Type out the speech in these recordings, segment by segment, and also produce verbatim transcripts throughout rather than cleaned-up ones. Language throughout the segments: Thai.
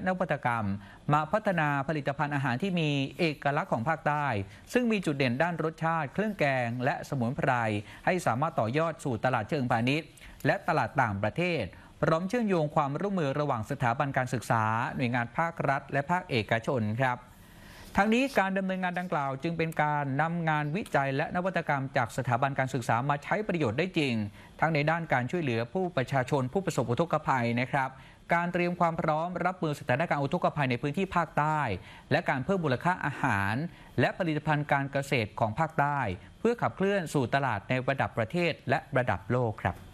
นวัตกรรมมาพัฒนาผลิตภัณฑ์อาหารที่มีเอกลักษณ์ของภาคใต้ซึ่งมีจุดเด่นด้านรสชาติเครื่องแกงและสมุนไพรให้สามารถต่อยอดสู่ตลาดเชิงพาณิชย์และตลาดต่างประเทศพร้อมเชื่อมโยงความร่วมมือระหว่างสถาบันการศึกษาหน่วยงานภาครัฐและภาคเอกชนครับทั้งนี้การดำเนินงานดังกล่าวจึงเป็นการนำงานวิจัยและนวัตกรรมจากสถาบันการศึกษามาใช้ประโยชน์ได้จริงทั้งในด้านการช่วยเหลือผู้ประชาชนผู้ประสบอุทกภัยนะครับการเตรียมความพร้อมรับมือสถานการณ์อุทกภัยในพื้นที่ภาคใต้และการเพิ่มมูลค่าอาหารและผลิตภัณฑ์การเกษตรของภาคใต้เพื่อขับเคลื่อนสู่ตลาดในระดับประเทศและระดับโลกครับ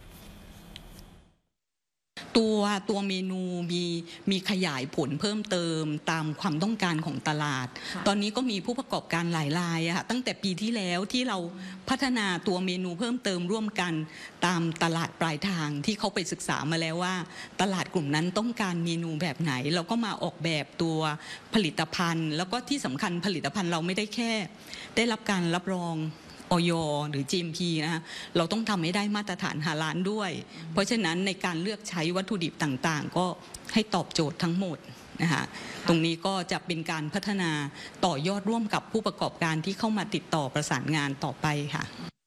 ตัวตัวเมนูมีมีขยายผลเพิ่มเติมตามความต้องการของตลาดตอนนี้ก็มีผู้ประกอบการหลายรายอะตั้งแต่ปีที่แล้วที่เราพัฒนาตัวเมนูเพิ่มเติมร่วมกันตามตลาดปลายทางที่เขาไปศึกษามาแล้วว่าตลาดกลุ่มนั้นต้องการเมนูแบบไหนเราก็มาออกแบบตัวผลิตภัณฑ์แล้วก็ที่สำคัญผลิตภัณฑ์เราไม่ได้แค่ได้รับการรับรองอย หรือ จี เอ็ม พี นะเราต้องทำให้ได้มาตรฐานฮาลาลด้วยเพราะฉะนั้นในการเลือกใช้วัตถุดิบต่างๆก็ให้ตอบโจทย์ทั้งหมดนะคะตรงนี้ก็จะเป็นการพัฒนาต่อยอดร่วมกับผู้ประกอบการที่เข้ามาติดต่อประสานงานต่อไปค่ะ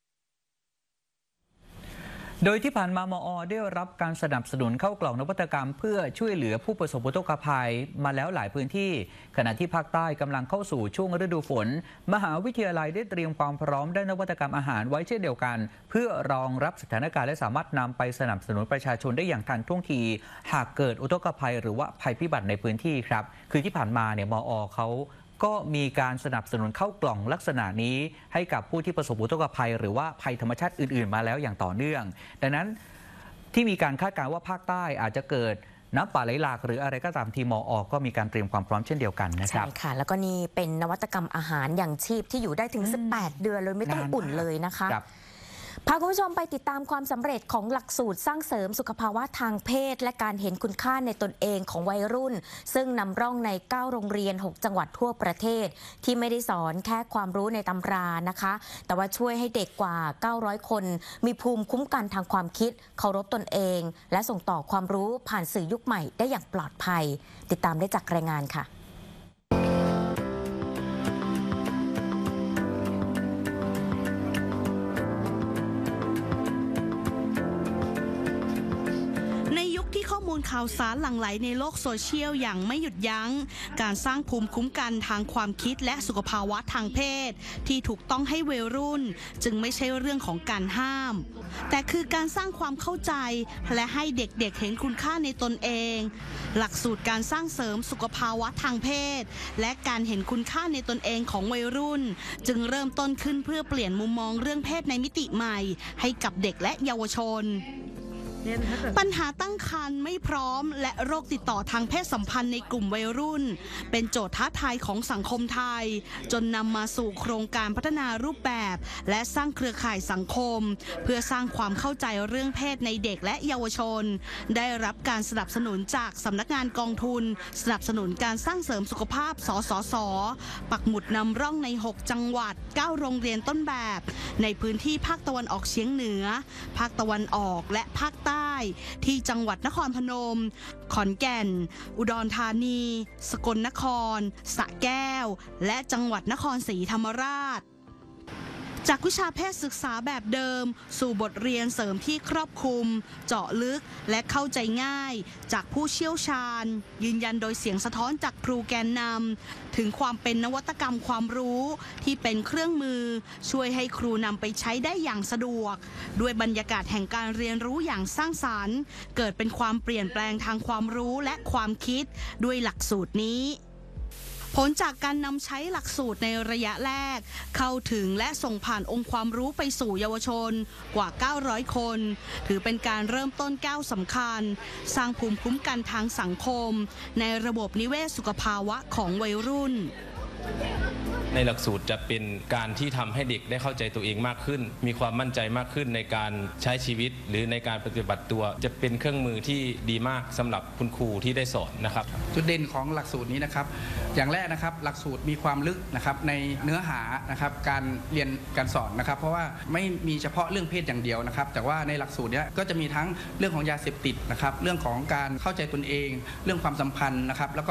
โดยที่ผ่านมามอ.ได้รับการสนับสนุนเข้ากล่องนวัตกรรมเพื่อช่วยเหลือผู้ประสบอุทกภัยมาแล้วหลายพื้นที่ขณะที่ภาคใต้กำลังเข้าสู่ช่วงฤดูฝนมหาวิทยาลัยได้เตรียมความพร้อมด้านนวัตกรรมอาหารไว้เช่นเดียวกันเพื่อรองรับสถานการณ์และสามารถนำไปสนับสนุนประชาชนได้อย่างทันท่วงทีหากเกิดอุทกภัยหรือว่าภัยพิบัติในพื้นที่ครับคือที่ผ่านมาเนี่ยมอ.เขาก็มีการสนับสนุนเข้ากล่องลักษณะนี้ให้กับผู้ที่ประสบอุทกภัยหรือว่าภัยธรรมชาติอื่นๆมาแล้วอย่างต่อเนื่องดังนั้นที่มีการคาดการณ์ว่าภาคใต้อาจจะเกิดน้ำป่าไหลหลากหรืออะไรก็ตามที่มอ.ก็มีการเตรียมความพร้อมเช่นเดียวกันนะครับใช่ค่ะแล้วก็นี่เป็นนวัตกรรมอาหารอย่างชีพที่อยู่ได้ถึงสิบแปดเดือนเลยไม่ต้องอุ่นเลยนะคะพาคุณผู้ชมไปติดตามความสำเร็จของหลักสูตรสร้างเสริมสุขภาวะทางเพศและการเห็นคุณค่าในตนเองของวัยรุ่นซึ่งนำร่องในเก้าโรงเรียนหกจังหวัดทั่วประเทศที่ไม่ได้สอนแค่ความรู้ในตำรานะคะแต่ว่าช่วยให้เด็กกว่าเก้าร้อยคนมีภูมิคุ้มกันทางความคิดเคารพตนเองและส่งต่อความรู้ผ่านสื่อยุคใหม่ได้อย่างปลอดภัยติดตามได้จากรายงานค่ะข้อมูลข่าวสารหลั่งไหลในโลกโซเชียลอย่างไม่หยุดยั้งการสร้างภูมิคุ้มกันทางความคิดและสุขภาวะทางเพศที่ถูกต้องให้วัยรุ่นจึงไม่ใช่เรื่องของการห้ามแต่คือการสร้างความเข้าใจและให้เด็กๆเห็นคุณค่าในตนเองหลักสูตรการสร้างเสริมสุขภาวะทางเพศและการเห็นคุณค่าในตนเองของวัยรุ่นจึงเริ่มต้นขึ้นเพื่อเปลี่ยนมุมมองเรื่องเพศในมิติใหม่ให้กับเด็กและเยาวชนปัญหาตั้งครรภ์ไม่พร้อมและโรคติดต่อทางเพศสัมพันธ์ในกลุ่มวัยรุ่นเป็นโจทย์ท้าทายของสังคมไทยจนนำมาสู่โครงการพัฒนารูปแบบและสร้างเครือข่ายสังคมเพื่อสร้างความเข้าใจเรื่องเพศในเด็กและเยาวชนได้รับการสนับสนุนจากสำนักงานกองทุนสนับสนุนการสร้างเสริมสุขภาพสสส.ปักหมุดนำร่องในหกจังหวัดเก้าโรงเรียนต้นแบบในพื้นที่ภาคตะวันออกเฉียงเหนือภาคตะวันออกและภาคใต้ที่จังหวัดนครพนมขอนแก่นอุดรธานีสกลนครสระแก้วและจังหวัดนครศรีธรรมราชจากวิชาเพศศึกษาแบบเดิมสู่บทเรียนเสริมที่ครอบคลุมเจาะลึกและเข้าใจง่ายจากผู้เชี่ยวชาญยืนยันโดยเสียงสะท้อนจากครูแกนนำถึงความเป็นนวัตกรรมความรู้ที่เป็นเครื่องมือช่วยให้ครูนำไปใช้ได้อย่างสะดวกด้วยบรรยากาศแห่งการเรียนรู้อย่างสร้างสรรค์เกิดเป็นความเปลี่ยนแปลงทางความรู้และความคิดด้วยหลักสูตรนี้ผลจากการนำใช้หลักสูตรในระยะแรกเข้าถึงและส่งผ่านองค์ความรู้ไปสู่เยาวชนกว่าเก้าร้อยคนถือเป็นการเริ่มต้นก้าวสำคัญสร้างภูมิคุ้มกันทางสังคมในระบบนิเวศสุขภาวะของวัยรุ่นในหลักสูตรจะเป็นการที่ทำให้เด็กได้เข้าใจตัวเองมากขึ้นมีความมั่นใจมากขึ้นในการใช้ชีวิตหรือในการปฏิบัติตัวจะเป็นเครื่องมือที่ดีมากสำหรับคุณครูที่ได้สอนนะครับจุดเด่นของหลักสูตรนี้นะครับอย่างแรกนะครับหลักสูตรมีความลึกนะครับในเนื้อหานะครับการเรียนการสอนนะครับเพราะว่าไม่มีเฉพาะเรื่องเพศอย่างเดียวนะครับแต่ว่าในหลักสูตรนี้ก็จะมีทั้งเรื่องของยาเสพติดนะครับเรื่องของการเข้าใจตนเองเรื่องความสัมพันธ์นะครับแล้วก็